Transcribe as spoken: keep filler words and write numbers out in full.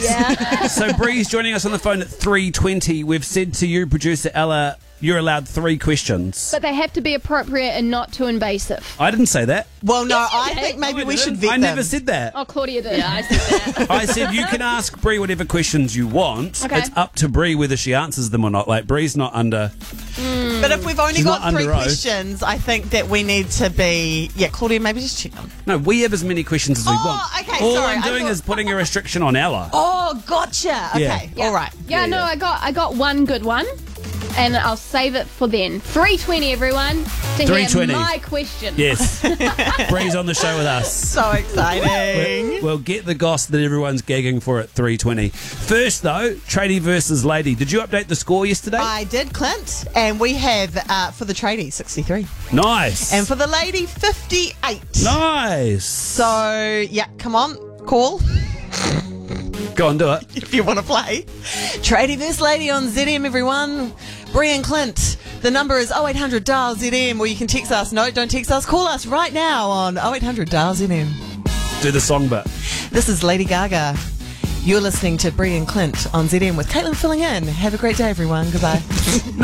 Yeah. So Bree's joining us on the phone at three twenty. We've said to you, producer Ella, you're allowed three questions. But they have to be appropriate and not too invasive. I didn't say that. Well, no, Yes, you I did. think maybe No, I we should didn't. vet I them. never said that. Oh, Claudia did. Yeah, I said that. I said you can ask Bree whatever questions you want. Okay. It's up to Bree whether she answers them or not. Like, Bree's not under... But if we've only She's got not three under oath. questions, I think that we need to be... Yeah, Claudia, maybe just check them. No, we have as many questions as we Oh, want. okay, All sorry, I'm I doing thought- is putting a restriction on Ella. Oh, gotcha. Okay, Yeah. all right. Yeah, Yeah, no, yeah. I got I got one good one, and I'll save it for then. three twenty, everyone, to three hear twenty. my question. Yes. Bree's on the show with us. So exciting. We'll get the goss that everyone's gagging for at three twenty. First, though, tradie versus lady. Did you update the score yesterday? I did, Clint, and we have uh, for the tradie sixty-three, Nice. and for the lady fifty-eight. Nice. So yeah, come on, call Go on, do it. if you want to play. Tradie versus lady on Z M, everyone. Bree and Clint. The number is oh eight hundred dial Z M, or you can text us. No, don't text us. Call us right now on oh eight hundred dial Z M. Do the song bit. This is Lady Gaga. You're listening to Bree and Clint on Z M with Caitlin filling in. Have a great day, everyone. Goodbye.